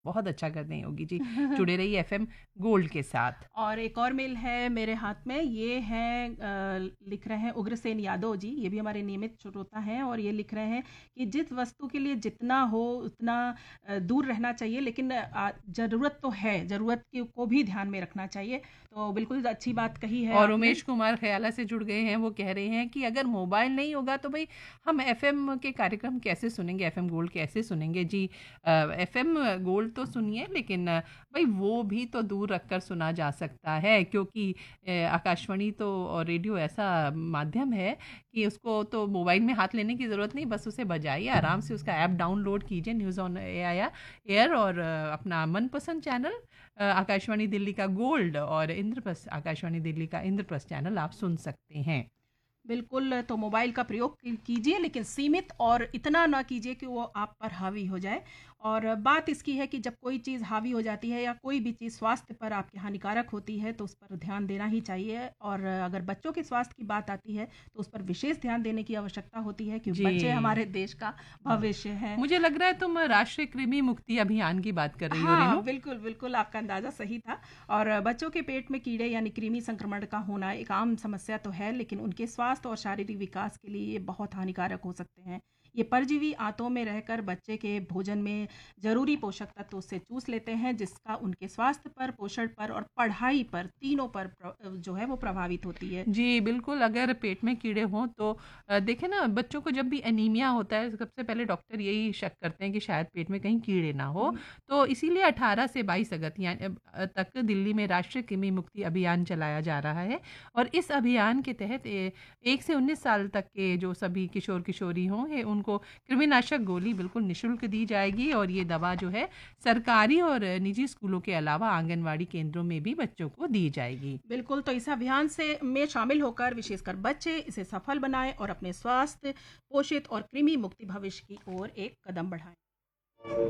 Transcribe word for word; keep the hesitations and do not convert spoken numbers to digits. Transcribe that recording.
बहुत अच्छा करते हैं योगी जी। जुड़े रहिए एफएम गोल्ड के साथ। और एक और मेल है मेरे हाथ में, ये है अ, लिख रहे हैं उग्रसेन यादव जी, ये भी हमारे नियमित श्रोता हैं, और ये लिख रहे हैं कि जिस वस्तु के लिए जितना हो उतना अ, दूर रहना चाहिए, लेकिन अ, ज़रूरत तो है, ज़रूरत की को भी ध्यान में रखना चाहिए। तो बिल्कुल अच्छी बात कही है और आपने। उमेश कुमार खयाला से जुड़ गए हैं, वो कह रहे हैं कि अगर मोबाइल नहीं होगा तो भाई हम एफएम के कार्यक्रम कैसे सुनेंगे, एफएम गोल्ड कैसे सुनेंगे जी। एफएम गोल्ड तो सुनिए, लेकिन अ, भाई वो भी तो दूर रखकर सुना जा सकता है, क्योंकि अ, आकाशवाणी तो और रेडियो ऐसा माध्यम है कि उसको तो मोबाइल में हाथ लेने की ज़रूरत नहीं, बस उसे बजाइए आराम से, उसका ऐप डाउनलोड कीजिए न्यूज़ ऑन एआया एयर, और अ, अपना मनपसंद चैनल अ, आकाशवाणी दिल्ली का गोल्ड और इंद्रप्रस्थ आकाशवाणी दिल्ली का इंद्रप्रस्थ चैनल आप सुन सकते हैं। बिल्कुल, तो मोबाइल का प्रयोग की कीजिए, लेकिन सीमित, और इतना ना कीजिए कि वो आप पर हावी हो जाए। और बात इसकी है कि जब कोई चीज़ हावी हो जाती है या कोई भी चीज़ स्वास्थ्य पर आपके हानिकारक होती है, तो उस पर ध्यान देना ही चाहिए। और अगर बच्चों के स्वास्थ्य की बात आती है, तो उस पर विशेष ध्यान देने की आवश्यकता होती है, क्योंकि बच्चे जी, हमारे देश का भविष्य हैं। मुझे लग रहा है तुम राष्ट्रीय कृमि मुक्ति अभियान की बात कर रही हो हाँ, रेनू। बिल्कुल, बिल्कुल, आपका अंदाज़ा सही था। और बच्चों के पेट में कीड़े यानी कृमि संक्रमण का होना एक आम समस्या तो है, लेकिन उनके स्वास्थ्य और शारीरिक विकास के लिए ये बहुत हानिकारक हो सकते हैं। ये परजीवी आंतों में रहकर बच्चे के भोजन में ज़रूरी पोषक तत्व उससे चूस लेते हैं, जिसका उनके स्वास्थ्य पर, पोषण पर और पढ़ाई पर, तीनों पर प्र जो है वो प्रभावित होती है। जी, बिल्कुल, अगर पेट में कीड़े हों तो अ, देखिए ना, बच्चों को जब भी एनीमिया होता है, सबसे पहले डॉक्टर यही शक करते हैं कि शायद पेट में कहीं कीड़े ना हो। हुँ, तो इसीलिए अठारह से बाईस अगस्त यानी अब अ, तक दिल्ली में राष्ट्रीय कृमि मुक्ति अभियान चलाया जा रहा है, और इस अभियान के तहत ए एक से उन्नीस साल तक के जो सभी किशोर-किशोरी हों, ये उनको कृमिनाशक गोली बिल्कुल निःशुल्क दी जाएगी, और ये दवा जो है सरकारी और निजी स्कूलों के अलावा आंगनवाड़ी केंद्रों में भी बच्चों को दी जाएगी। बिल्कुल, तो इस अभियान से में शामिल होकर विशेषकर बच्चे इसे सफल बनाएँ और अपने स्वास्थ्य, पोषित और कृमि मुक्ति भविष्य की ओर एक कदम बढ़ाएँ।